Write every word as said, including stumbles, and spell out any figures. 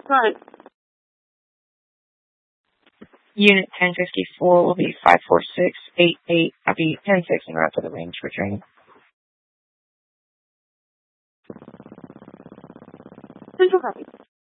Right. Unit ten fifty-four will be five four six eight eight. I'll be ten six en route to the range for training. Central copy.